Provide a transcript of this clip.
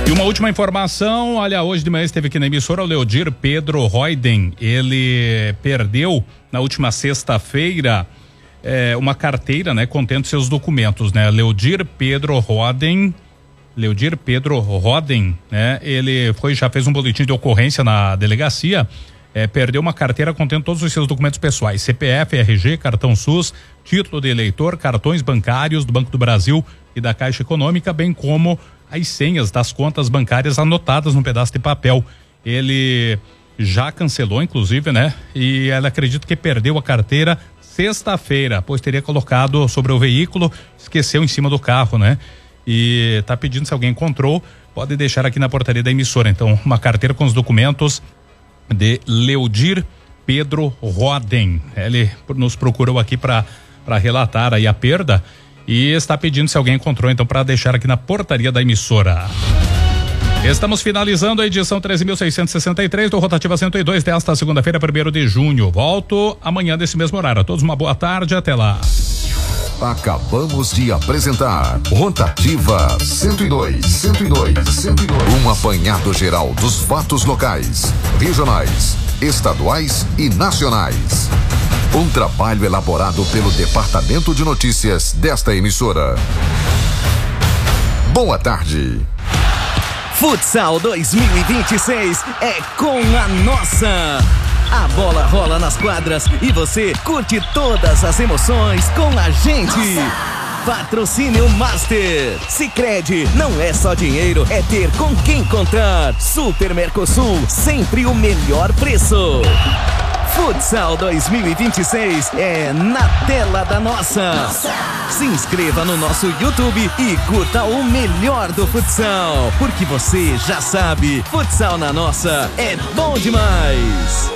E uma última informação, olha, hoje de manhã esteve aqui na emissora o Leodir Pedro Roiden. Ele perdeu na última sexta-feira uma carteira, né, contendo seus documentos, né? Leodir Pedro Roiden, né? Ele já fez um boletim de ocorrência na delegacia. Perdeu uma carteira contendo todos os seus documentos pessoais: CPF, RG, cartão SUS, título de eleitor, cartões bancários do Banco do Brasil e da Caixa Econômica, bem como as senhas das contas bancárias anotadas num pedaço de papel. Ele já cancelou, inclusive, né? E ela acredita que perdeu a carteira sexta-feira, pois teria colocado sobre o veículo, esqueceu em cima do carro, né? E tá pedindo, se alguém encontrou, pode deixar aqui na portaria da emissora. Então, uma carteira com os documentos de Leodir Pedro Roden. Ele nos procurou aqui para relatar aí a perda e está pedindo, se alguém encontrou, então, para deixar aqui na portaria da emissora. Estamos finalizando a edição 13.663 do Rotativa 102 desta segunda-feira, 1º de junho. Volto amanhã desse mesmo horário. A todos uma boa tarde, até lá. Acabamos de apresentar Rotativa 102. Um apanhado geral dos fatos locais, regionais, estaduais e nacionais. Um trabalho elaborado pelo Departamento de Notícias desta emissora. Boa tarde. Futsal 2026 é com a nossa. A bola rola nas quadras e você curte todas as emoções com a gente. Patrocínio Master. Sicredi, não é só dinheiro, é ter com quem contar. Super Mercosul, sempre o melhor preço. Futsal 2026 é na tela da nossa. Se inscreva no nosso YouTube e curta o melhor do futsal, porque você já sabe, futsal na nossa é bom demais.